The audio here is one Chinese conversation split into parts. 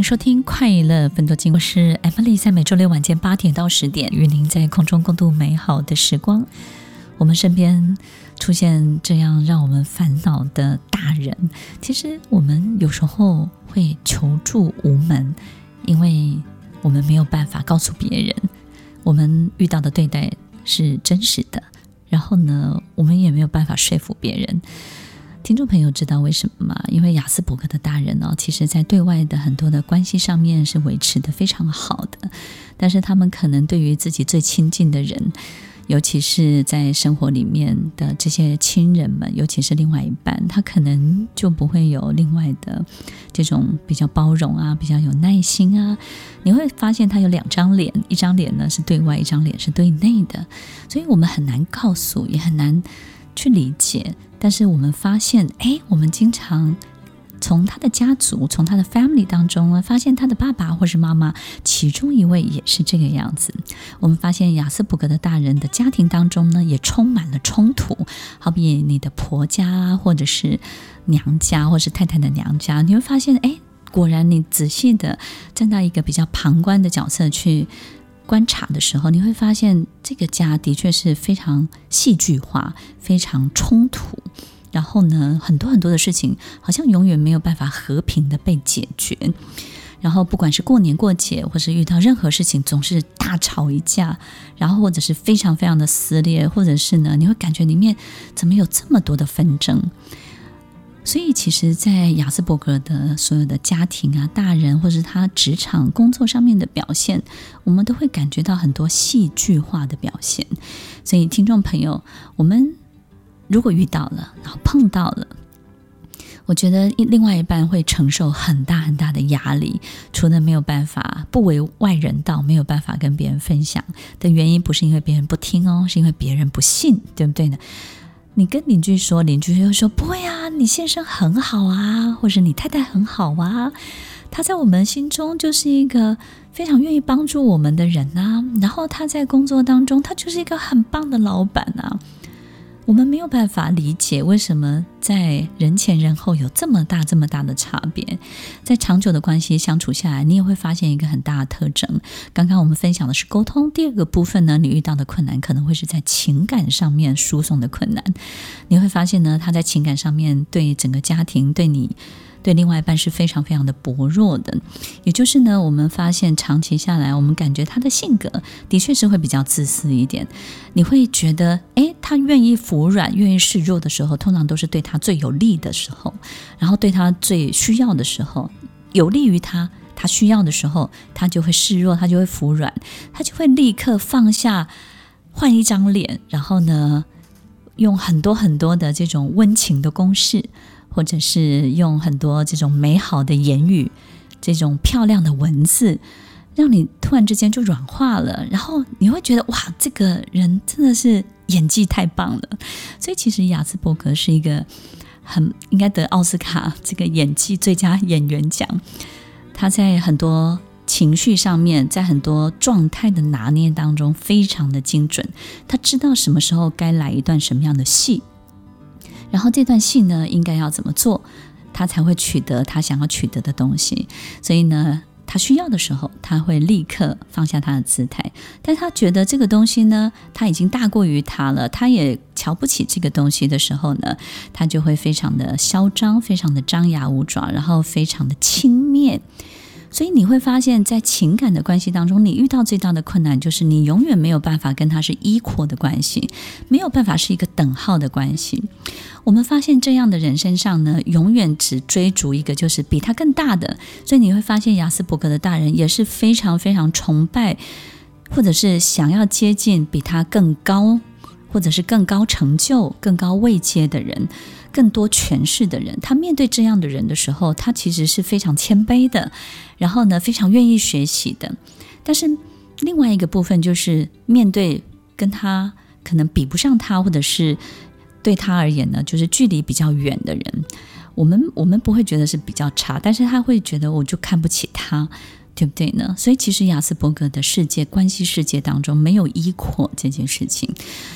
收听快乐分多金，我是 Emily， 在每周六晚间8点到10点与您在空中共度美好的时光。我们身边出现这样让我们烦恼的大人，其实我们有时候会求助无门，因为我们没有办法告诉别人我们遇到的对待是真实的，然后呢，我们也没有办法说服别人。听众朋友知道为什么吗？因为亚斯伯格的大人其实在对外的很多的关系上面是维持得非常好的，但是他们可能对于自己最亲近的人，尤其是在生活里面的这些亲人们，尤其是另外一半，他可能就不会有另外的这种比较包容啊，比较有耐心啊。你会发现他有2张脸，一张脸呢是对外，一张脸是对内的，所以我们很难告诉，也很难去理解。但是我们发现我们经常从他的家族，从他的 family 当中呢，发现他的爸爸或是妈妈其中一位也是这个样子。我们发现亚斯伯格的大人的家庭当中呢，也充满了冲突，好比你的婆家或者是娘家或是太太的娘家，你会发现果然你仔细的站到一个比较旁观的角色去观察的时候，你会发现这个家的确是非常戏剧化，非常冲突，然后呢，很多很多的事情好像永远没有办法和平的被解决，然后不管是过年过节或是遇到任何事情总是大吵一架，然后或者是非常非常的撕裂，或者是呢，你会感觉里面怎么有这么多的纷争。所以其实在亚斯伯格的所有的家庭啊，大人或是他职场工作上面的表现，我们都会感觉到很多戏剧化的表现。所以听众朋友，我们如果遇到了，然后碰到了，我觉得另外一半会承受很大很大的压力，除了没有办法不为外人道，没有办法跟别人分享的原因，不是因为别人不听是因为别人不信，对不对呢？你跟邻居说，邻居就说不会啊，你先生很好啊，或者你太太很好啊，他在我们心中就是一个非常愿意帮助我们的人啊，然后他在工作当中他就是一个很棒的老板啊。我们没有办法理解为什么在人前人后有这么大的差别。在长久的关系相处下来，你也会发现一个很大的特征。刚刚我们分享的是沟通，第二个部分呢，你遇到的困难可能会是在情感上面输送的困难。你会发现呢，他在情感上面对整个家庭，对你，对另外一半是非常非常的薄弱的。也就是呢，我们发现长期下来，我们感觉他的性格的确是会比较自私一点。你会觉得他愿意服软，愿意示弱的时候，通常都是对他最有利的时候，然后对他最需要的时候，有利于他需要的时候，他就会示弱，他就会服软，他就会立刻放下，换一张脸，然后呢，用很多很多的这种温情的攻势，或者是用很多这种美好的言语，这种漂亮的文字，让你突然之间就软化了，然后你会觉得哇，这个人真的是演技太棒了。所以其实亚斯伯格是一个很应该得奥斯卡这个演技最佳演员奖。他在很多情绪上面，在很多状态的拿捏当中非常的精准，他知道什么时候该来一段什么样的戏，然后这段戏呢应该要怎么做，他才会取得他想要取得的东西。所以呢，他需要的时候，他会立刻放下他的姿态，但他觉得这个东西呢，他已经大过于他了，他也瞧不起这个东西的时候呢，他就会非常的嚣张，非常的张牙舞爪，然后非常的轻蔑。所以你会发现在情感的关系当中，你遇到最大的困难就是你永远没有办法跟他是equal的关系，没有办法是一个等号的关系。我们发现这样的人身上呢，永远只追逐一个就是比他更大的。所以你会发现亚斯伯格的大人也是非常非常崇拜，或者是想要接近比他更高，或者是更高成就、更高位阶的人，更多权势的人。他面对这样的人的时候，他其实是非常谦卑的，然后呢，非常愿意学习的。但是另外一个部分就是面对跟他可能比不上他，或者是对他而言呢，就是距离比较远的人，我们不会觉得是比较差，但是他会觉得我就看不起他，对不对呢？所以其实亚斯伯格的世界关系世界当中没有equal这件事情。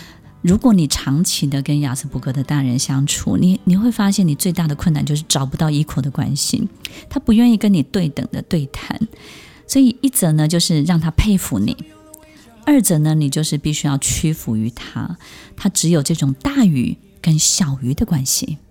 如果你长期的跟亚斯伯格的大人相处，你会发现你最大的困难就是找不到equal的关系，他不愿意跟你对等的对谈。所以一则呢就是让他佩服你，二者呢你就是必须要屈服于他，他只有这种大鱼跟小鱼的关系。